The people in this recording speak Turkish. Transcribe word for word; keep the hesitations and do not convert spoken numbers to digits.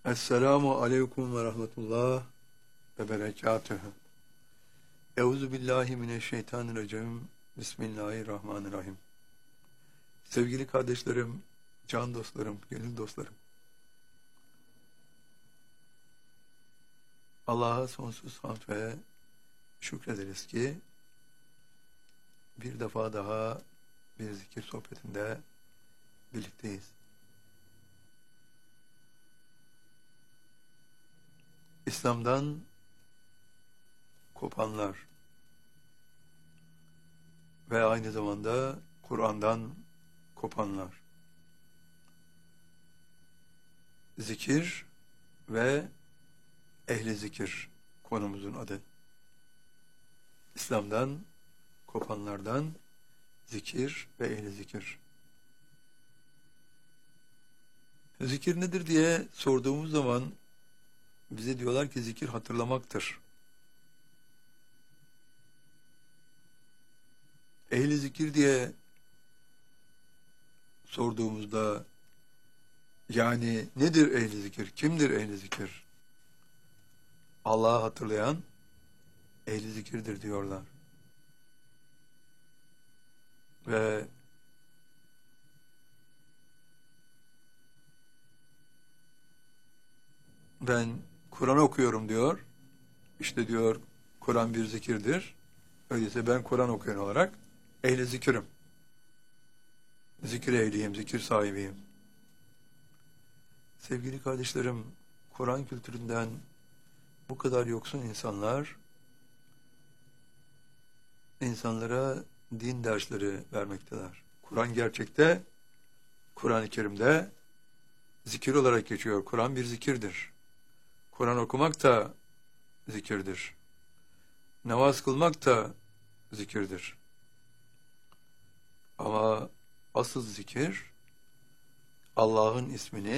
Esselamu aleyküm ve rahmetullah ve berekatühü. Euzu billahi mineşşeytanirracim. Bismillahirrahmanirrahim. Sevgili kardeşlerim, can dostlarım, gönül dostlarım. Allah'a sonsuz hamd ve şükrederiz ki bir defa daha bir zikir sohbetinde birlikteyiz. İslam'dan kopanlar ve aynı zamanda Kur'an'dan kopanlar. Zikir ve ehli zikir konumuzun adı. İslam'dan kopanlardan zikir ve ehli zikir. Zikir nedir diye sorduğumuz zaman bize diyorlar ki zikir hatırlamaktır. Ehli zikir diye sorduğumuzda yani nedir ehli zikir? Kimdir ehli zikir? Allah'ı hatırlayan ehli zikirdir diyorlar. Ve ben Kur'an okuyorum diyor. İşte diyor Kur'an bir zikirdir. Öyleyse ben Kur'an okuyan olarak ehli zikirim. Zikir ehliyim, zikir sahibiyim. Sevgili kardeşlerim, Kur'an kültüründen bu kadar yoksun insanlar insanlara din dersleri vermekteler. Kur'an gerçekte, Kur'an-ı Kerim'de zikir olarak geçiyor. Kur'an bir zikirdir. Kur'an okumak da zikirdir. Namaz kılmak da zikirdir. Ama asıl zikir Allah'ın ismini